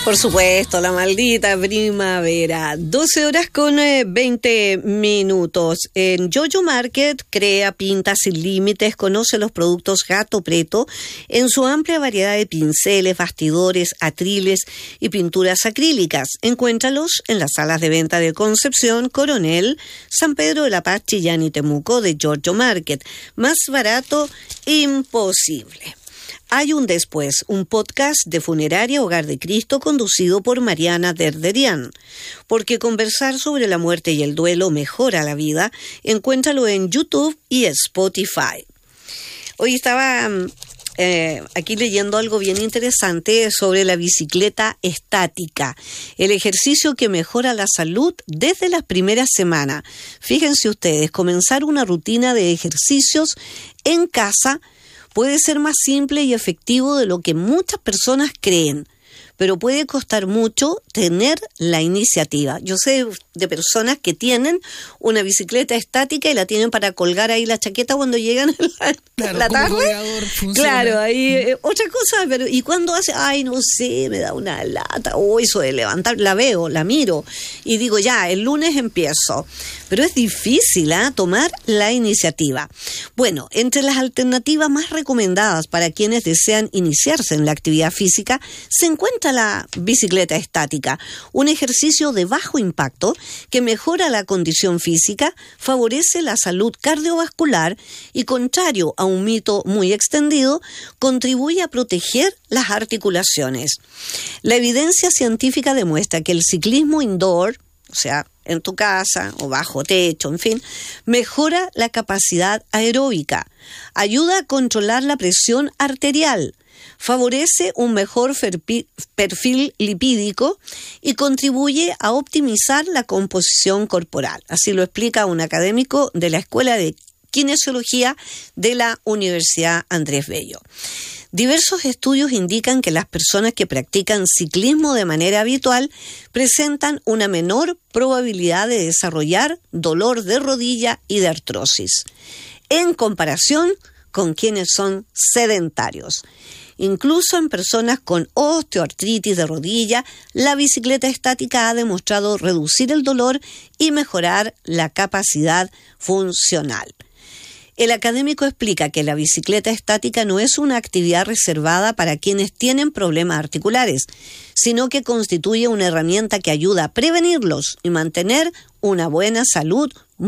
Por supuesto, la maldita primavera. 12 horas con 20 minutos. En Yoyo Market crea pinta sin límites, conoce los productos Gato Preto en su amplia variedad de pinceles, bastidores, atriles y pinturas acrílicas. Encuéntralos en las salas de venta de Concepción, Coronel, San Pedro de la Paz, Chillán y Temuco de Yoyo Market. Más barato, imposible. Hay un después, un podcast de Funeraria Hogar de Cristo conducido por Mariana Derderian. Porque conversar sobre la muerte y el duelo mejora la vida. Encuéntralo en YouTube y Spotify. Hoy estaba aquí leyendo algo bien interesante sobre la bicicleta estática, el ejercicio que mejora la salud desde las primeras semanas. Fíjense ustedes, comenzar una rutina de ejercicios en casa puede ser más simple y efectivo de lo que muchas personas creen, pero puede costar mucho tener la iniciativa. Yo sé de personas que tienen una bicicleta estática y la tienen para colgar ahí la chaqueta cuando llegan la tarde. Claro, ahí otra cosa, pero ¿y cuando hace? Ay, no sé, me da una lata, o eso de levantar, la veo, la miro y digo ya, el lunes empiezo. Pero es difícil tomar la iniciativa. Bueno, entre las alternativas más recomendadas para quienes desean iniciarse en la actividad física se encuentra la bicicleta estática, un ejercicio de bajo impacto que mejora la condición física, favorece la salud cardiovascular y, contrario a un mito muy extendido, contribuye a proteger las articulaciones. La evidencia científica demuestra que el ciclismo indoor, o sea, en tu casa o bajo techo, en fin, mejora la capacidad aeróbica, ayuda a controlar la presión arterial, favorece un mejor perfil lipídico y contribuye a optimizar la composición corporal. Así lo explica un académico de la Escuela de Kinesiología de la Universidad Andrés Bello. Diversos estudios indican que las personas que practican ciclismo de manera habitual presentan una menor probabilidad de desarrollar dolor de rodilla y de artrosis, en comparación con quienes son sedentarios. Incluso en personas con osteoartritis de rodilla, la bicicleta estática ha demostrado reducir el dolor y mejorar la capacidad funcional. El académico explica que la bicicleta estática no es una actividad reservada para quienes tienen problemas articulares, sino que constituye una herramienta que ayuda a prevenirlos y mantener una buena salud